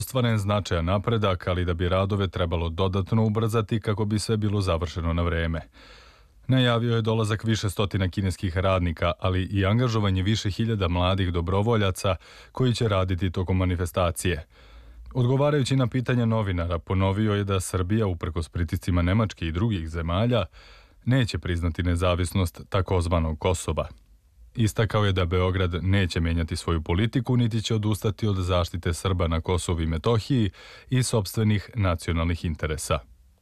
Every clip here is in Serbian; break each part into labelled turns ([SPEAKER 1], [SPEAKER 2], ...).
[SPEAKER 1] Ostvaren značajan napredak, ali da bi radove trebalo dodatno ubrzati kako bi sve bilo završeno na vreme. Najavio je dolazak više stotina kineskih radnika, ali i angažovanje više hiljada mladih dobrovoljaca koji će raditi tokom manifestacije. Odgovarajući na pitanja novinara, ponovio je da Srbija, uprkos pritiscima Nemačke i drugih zemalja, neće priznati nezavisnost takozvanog Kosova. Istakao je da Beograd neće menjati svoju politiku niti će odustati od zaštite Srba na Kosovu i Metohiji i sopstvenih nacionalnih interesa.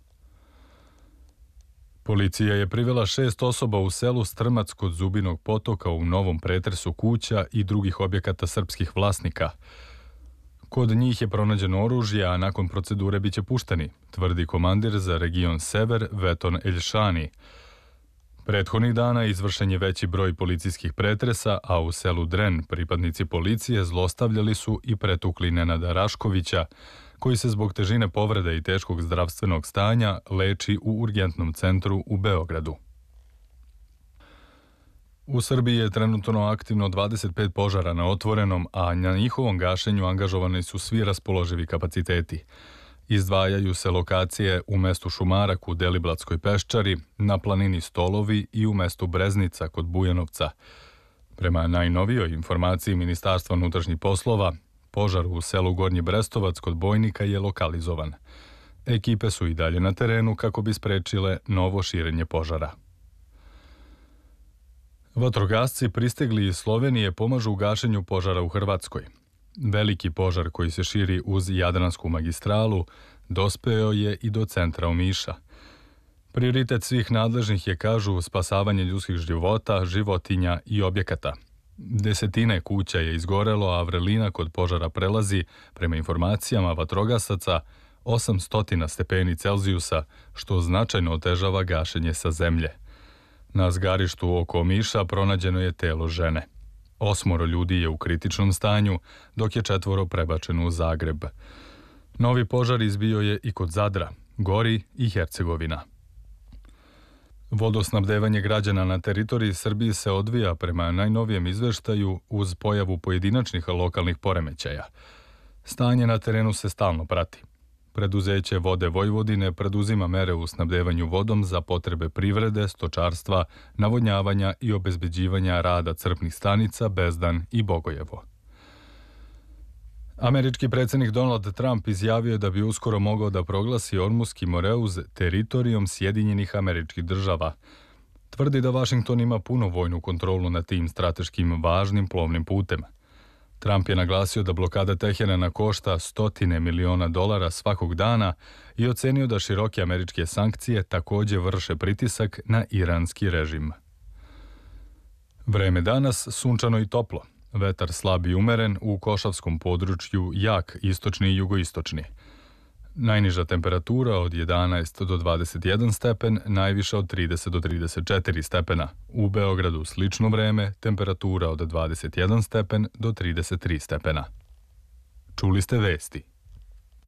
[SPEAKER 1] Policija je privela 6 osoba u selu Strmac kod Zubinog potoka u novom pretresu kuća i drugih objekata srpskih vlasnika. Kod njih je pronađeno oružje, a nakon procedure biće pušteni, tvrdi komandir za region Sever Veton Eljšani. Prethodnih dana izvršen je veći broj policijskih pretresa, a u selu Dren pripadnici policije zlostavljali su i pretukli Nenada Raškovića, koji se zbog težine povrede i teškog zdravstvenog stanja leči u urgentnom centru u Beogradu. U Srbiji je trenutno aktivno 25 požara na otvorenom, a na njihovom gašenju angažovani su svi raspoloživi kapaciteti. Izdvajaju se lokacije u mestu Šumarak u Deliblatskoj peščari, na planini Stolovi i u mestu Breznica kod Bujanovca. Prema najnovijoj informaciji Ministarstva unutrašnjih poslova, požar u selu Gornji Brestovac kod Bojnika je lokalizovan. Ekipe su i dalje na terenu kako bi sprečile novo širenje požara. Vatrogasci pristigli iz Slovenije pomažu u gašenju požara u Hrvatskoj. Veliki požar koji se širi uz Jadransku magistralu dospeo je i do centra Omiša. Prioritet svih nadležnih je, kažu, spasavanje ljudskih života, životinja i objekata. Desetine kuća je izgorelo, a vrelina kod požara prelazi, prema informacijama vatrogasaca, 800 stepeni Celzijusa, što značajno otežava gašenje sa zemlje. Na zgarištu oko Omiša pronađeno je telo žene. 8 ljudi je u kritičnom stanju, dok je 4 prebačeno u Zagreb. Novi požar izbio je i kod Zadra, gori i Hercegovina. Vodosnabdevanje građana na teritoriji Srbije se odvija prema najnovijem izveštaju uz pojavu pojedinačnih lokalnih poremećaja. Stanje na terenu se stalno prati. Preduzeće Vode Vojvodine preduzima mere u snabdevanju vodom za potrebe privrede, stočarstva, navodnjavanja i obezbeđivanja rada crpnih stanica Bezdan i Bogojevo. Američki predsjednik Donald Trump izjavio je da bi uskoro mogao da proglasi Ormuski Moreuz teritorijom Sjedinjenih Američkih Država. Tvrdi da Vašington ima punu vojnu kontrolu nad tim strateškim važnim plovnim putem. Trump je naglasio da blokada Teherana košta $100 miliona svakog dana i ocenio da široke američke sankcije također vrše pritisak na iranski režim. Vreme danas sunčano i toplo. Vetar slab i umeren, u košavskom području jak istočni i jugoistočni. Najniža temperatura od 11 do 21 stepen, najviša od 30 do 34 stepena. U Beogradu slično vreme, temperatura od 21 stepen do 33 stepena. Čuli ste vesti.